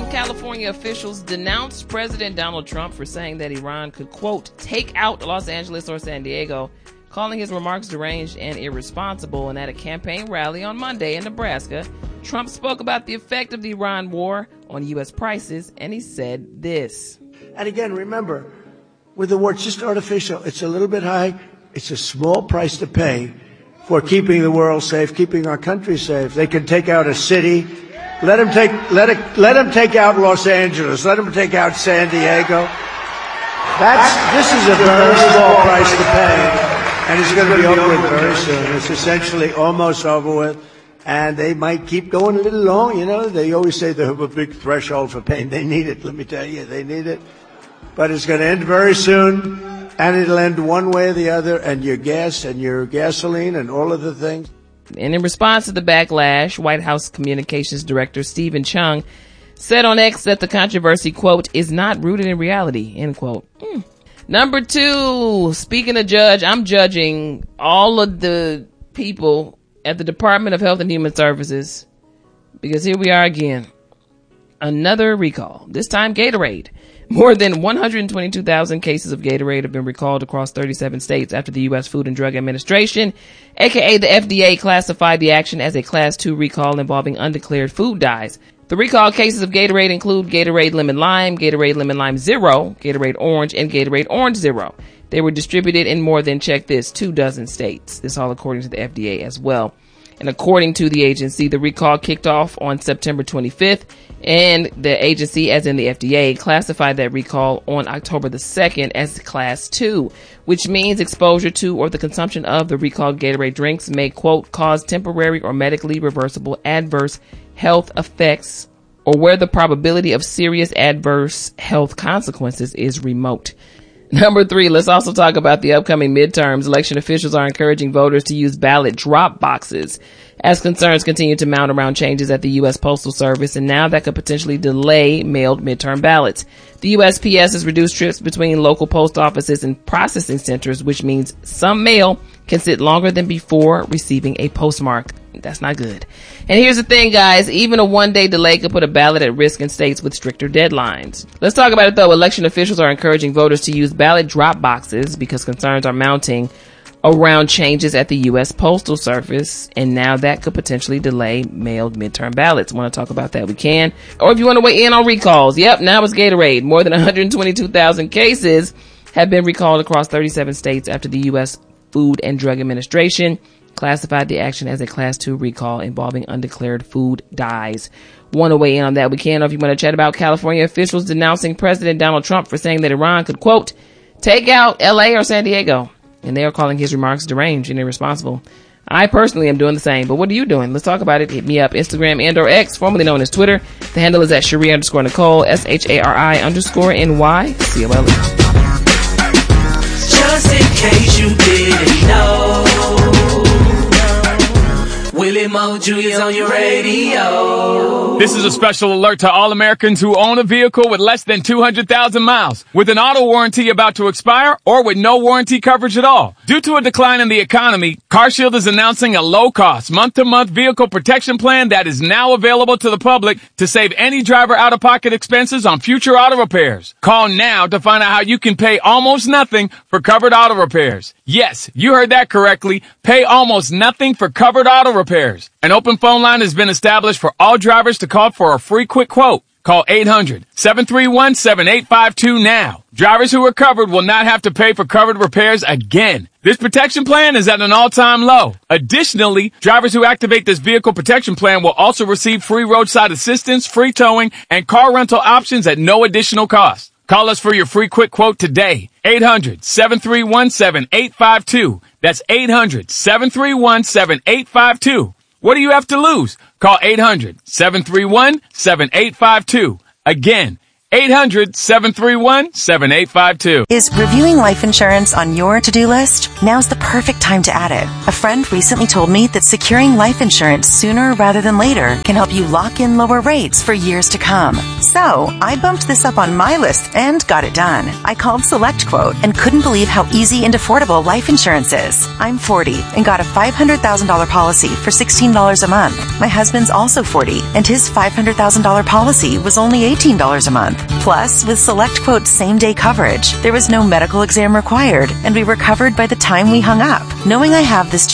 California officials denounced President Donald Trump for saying that Iran could, quote, take out Los Angeles or San Diego, calling his remarks deranged and irresponsible. And at a campaign rally on Monday in Nebraska, Trump spoke about the effect of the Iran war on U.S. prices, and he said this. And again, remember, with the war, it's just artificial. It's a little bit high. It's a small price to pay for keeping the world safe, keeping our country safe. They can take out a city. Let them take out Los Angeles. Let them take out San Diego. This is a very small price to pay, and it's going to be over with very soon. It's essentially almost over with, and they might keep going a little long. You know, they always say they have a big threshold for pain. They need it. Let me tell you, they need it. But it's going to end very soon, and it'll end one way or the other, and your gas and your gasoline and all of the things. And in response to the backlash, White House Communications Director Stephen Chung said on X that the controversy, quote, is not rooted in reality, end quote. Number 2, speaking of judge, I'm judging all of the people at the Department of Health and Human Services, because here we are again. Another recall, this time Gatorade. More than 122,000 cases of Gatorade have been recalled across 37 states after the U.S. Food and Drug Administration, aka the FDA, classified the action as a Class 2 recall involving undeclared food dyes. The recall cases of Gatorade include Gatorade Lemon Lime, Gatorade Lemon Lime Zero, Gatorade Orange, and Gatorade Orange Zero. They were distributed in more than, check this, 24 states. This all according to the FDA as well. And according to the agency, the recall kicked off on September 25th, and the agency, as in the FDA, classified that recall on October the 2nd as Class 2, which means exposure to or the consumption of the recalled Gatorade drinks may, quote, cause temporary or medically reversible adverse health effects, or where the probability of serious adverse health consequences is remote. Number 3, let's also talk about the upcoming midterms. Election officials are encouraging voters to use ballot drop boxes as concerns continue to mount around changes at the U.S. Postal Service, and now that could potentially delay mailed midterm ballots. The USPS has reduced trips between local post offices and processing centers, which means some mail can sit longer than before receiving a postmark. That's not good. And here's the thing, guys. Even a one-day delay could put a ballot at risk in states with stricter deadlines. Let's talk about it, though. Election officials are encouraging voters to use ballot drop boxes because concerns are mounting around changes at the U.S. Postal Service, and now that could potentially delay mailed midterm ballots. Want to talk about that? We can. Or if you want to weigh in on recalls, yep, now it's Gatorade. More than 122,000 cases have been recalled across 37 states after the U.S. Food and Drug Administration classified the action as a Class 2 recall involving undeclared food dyes. Want to weigh in on that? We can. Or if you want to chat about California officials denouncing President Donald Trump for saying that Iran could, quote, take out L.A. or San Diego, and they are calling his remarks deranged and irresponsible. I personally am doing the same, but what are you doing? Let's talk about it. Hit me up, Instagram and or X, formerly known as Twitter. The handle is at Cherie_Nicole, SHARI_NY, COLE. Just in case you didn't know, Willie Moju is on your radio. This is a special alert to all Americans who own a vehicle with less than 200,000 miles, with an auto warranty about to expire, or with no warranty coverage at all. Due to a decline in the economy, CarShield is announcing a low-cost, month-to-month vehicle protection plan that is now available to the public to save any driver out-of-pocket expenses on future auto repairs. Call now to find out how you can pay almost nothing for covered auto repairs. Yes, you heard that correctly. Pay almost nothing for covered auto repairs. An open phone line has been established for all drivers to call for a free quick quote. Call 800-731-7852 now. Drivers who are covered will not have to pay for covered repairs again. This protection plan is at an all-time low. Additionally, drivers who activate this vehicle protection plan will also receive free roadside assistance, free towing, and car rental options at no additional cost. Call us for your free quick quote today. 800-731-7852. That's 800-731-7852. What do you have to lose? Call 800-731-7852. Again, 800-731-7852. Is reviewing life insurance on your to-do list? Now's the perfect time to add it. A friend recently told me that securing life insurance sooner rather than later can help you lock in lower rates for years to come. So, I bumped this up on my list and got it done. I called SelectQuote and couldn't believe how easy and affordable life insurance is. I'm 40 and got a $500,000 policy for $16 a month. My husband's also 40 and his $500,000 policy was only $18 a month. Plus, with SelectQuote's same-day coverage, there was no medical exam required and we were covered by the time we hung up. Knowing I have this